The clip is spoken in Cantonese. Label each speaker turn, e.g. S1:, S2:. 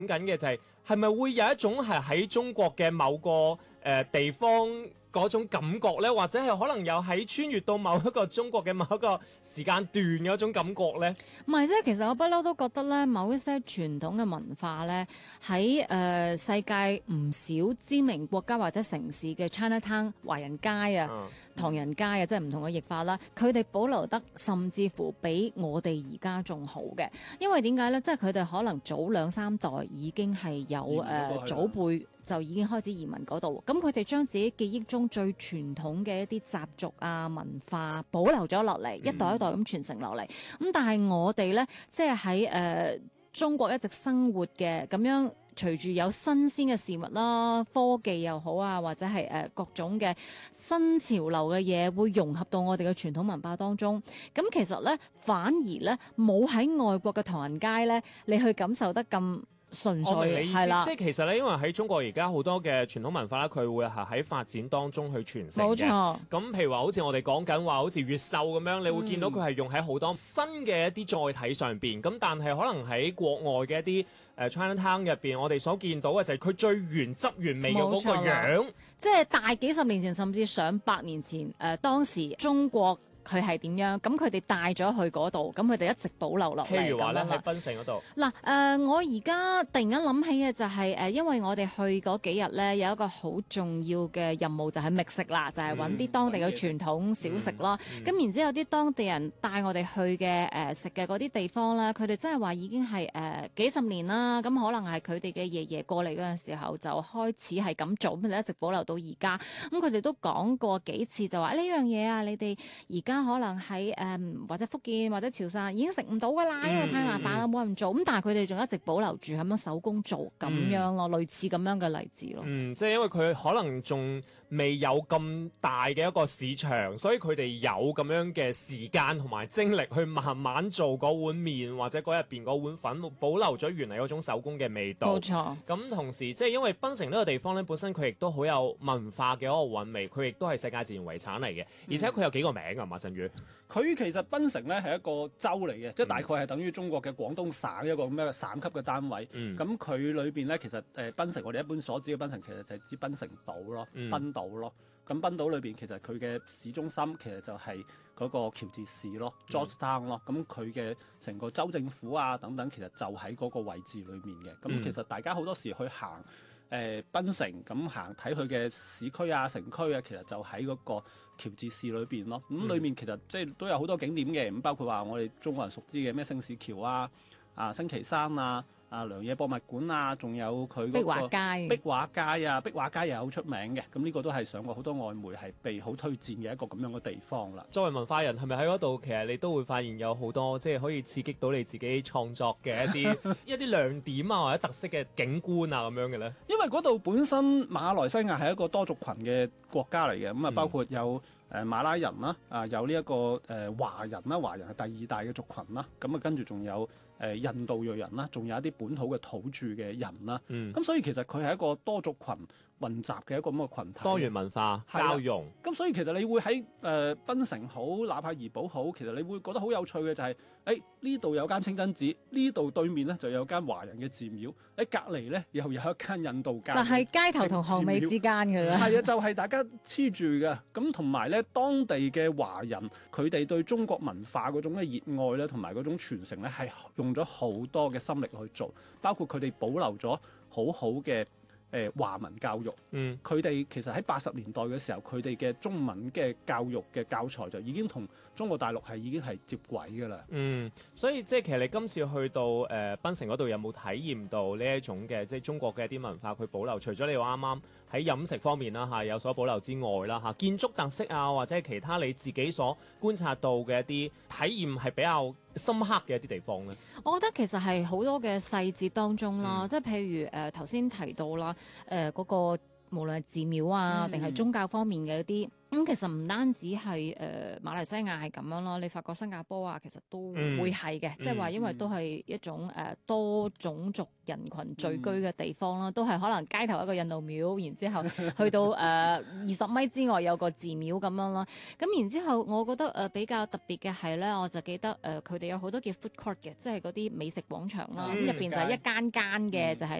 S1: 緊嘅就係咪會有一種係喺中國嘅某個地方嗰種感覺呢？或者係可能有喺穿越到某一個中國嘅某一個時間段嘅嗰種感覺呢？
S2: 唔係啫，其實我不嬲都覺得咧，某一些傳統嘅文化咧，喺世界唔少知名國家或者城市嘅 Chinatown 華人街啊、唐人街啊，即係唔同嘅譯法啦，佢哋保留得甚至乎比我哋而家仲好嘅。因為點解咧？即係佢哋可能早2-3代已經係有祖輩就已經開始移民嗰度，咁佢哋將自己記憶中最傳統嘅一啲習俗啊文化保留咗落嚟，一代一代咁傳承落嚟。咁但係我哋咧，即係喺中國一直生活嘅咁樣，隨住有新鮮嘅事物啦，科技又好啊，或者係各種嘅新潮流嘅嘢，會融合到我哋嘅傳統文化當中。咁其實咧，反而咧冇喺外國嘅唐人街咧，你去感受得咁純粹。
S1: 我明你意思，
S2: 係啦，
S1: 即係其實咧，因為喺中國而家好多嘅傳統文化咧，佢會係喺發展當中去傳承嘅。
S2: 冇錯。
S1: 咁譬如話，好似我哋講緊話，好似越秀咁樣，你會見到佢係用喺好多新嘅一啲載體上邊。咁但係可能喺國外嘅一啲Chinatown 入邊，我哋所見到嘅就係佢最原汁原味嘅嗰個樣。
S2: 即係大幾十年前，甚至上百年前，當時中國佢係點樣？咁佢哋帶咗去嗰度，咁佢哋一直保留落嚟。
S1: 譬如話咧，
S2: 咁樣啦
S1: 喺檳城嗰度。
S2: 嗱，我而家突然間諗起嘅就係因為我哋去嗰幾日咧，有一個好重要嘅任務就係覓食啦，就係揾啲當地嘅傳統小食啦。咁然之後啲當地人帶我哋去嘅食嘅嗰啲地方咧，佢哋真係話已經係幾十年啦。咁可能係佢哋嘅爺爺過嚟嗰陣時候就開始係咁做，咁佢哋一直保留到而家。咁佢哋都講過幾次就話呢樣嘢啊，你哋而家可能喺或者福建或者潮汕已經食唔到噶啦，因為太麻煩啦，冇人做。咁但係佢哋仲一直保留住咁樣手工做咁樣咯，類似咁樣嘅例子咯。
S1: 即係因為佢可能仲未有咁大嘅一個市場，所以佢哋有咁樣嘅時間同埋精力去慢慢做嗰碗麵或者嗰入邊嗰碗粉，保留咗原嚟嗰種手工嘅味道。
S2: 冇錯。
S1: 咁同時即係因為檳城呢個地方咧，本身佢亦都好有文化嘅一個韻味，佢亦都係世界自然遺產嚟嘅，而且佢有幾個名㗎嘛，振宇。
S3: 佢其實檳城咧係一個州嚟嘅，即係大概係等於中國嘅廣東省一個咁樣嘅省級嘅單位。咁佢裏邊咧，其實檳城我哋一般所指嘅檳城其實就係指檳城島咯，檳島咯。咁檳島裏邊其實佢嘅市中心其實就係嗰個喬治市咯 ，Georgetown 咯。咁佢嘅成個州政府啊等等，其實就喺嗰個位置裏面嘅。咁其實大家好多時去行檳城咁行睇佢嘅市區啊、城區啊，其實就喺嗰個喬治市裏邊咯。咁裏面其實即係都有好多景點嘅，咁包括話我哋中國人熟知嘅咩聖士橋啊、新旗山啊、良野博物館啊，仲有佢嗰個
S2: 壁畫街。
S3: 壁畫街啊，壁畫街又好出名嘅。咁呢個都係上過好多外媒係被好推薦嘅一個咁樣嘅地方啦。
S1: 作為文化人，係咪喺嗰度其實你都會發現有好多即係可以刺激到你自己創作嘅一啲一啲亮點啊，或者特色嘅景觀啊咁樣嘅咧？
S3: 因為嗰度本身馬來西亞係一個多族群嘅國家嚟嘅，咁啊包括有馬拉人啦，有呢一個華人啦，華人係第二大嘅族群啦，咁啊跟住仲有印度裔人啦，仲有一啲本土嘅土著嘅人啦，咁所以其實佢係一個多族群混雜嘅一個咁嘅群體，
S1: 多元文化交融。
S3: 咁所以其實你會喺檳城好，哪怕怡保好，其實你會覺得好有趣嘅就係呢度有間清真寺，呢度對面咧就有間華人嘅寺廟，喺隔離咧又有一間印度教，
S2: 就係街頭同巷尾之間嘅啦。
S3: 係啊，就係大家黐住嘅。咁同埋咧，當地嘅華人佢哋對中國文化嗰種嘅熱愛咧，同埋嗰種傳承咧，係用咗好多嘅心力去做，包括佢哋保留咗好好嘅華文教育。佢哋其實喺80年代嘅時候，佢哋嘅中文嘅教育嘅教材就已經同中國大陸係已經係接軌㗎啦。
S1: 所以即係其實你今次去到檳城嗰度，有冇體驗到呢一種嘅即係中國嘅一啲文化佢保留？除咗你話啱啱喺飲食方面啦嚇有所保留之外啦嚇，建築特色啊或者係其他你自己所觀察到嘅一啲體驗係比較深刻嘅一啲地方咧？
S2: 我覺得其實係好多嘅細節當中啦，即係譬如頭先提到啦，嗰個無論係寺廟啊，定係宗教方面嘅一啲。咁其實唔單止係馬來西亞係咁樣咯，你發覺新加坡啊，其實都會係嘅，即係話因為都係一種多種族人群聚居嘅地方啦，都係可能街頭一個印度廟，然之後去到20米之外有個寺廟咁樣咯。咁然之後，我覺得比較特別嘅係咧，我就記得佢哋有好多叫 food court 嘅，即係嗰啲美食廣場啦。咁入邊就係一間間嘅，就係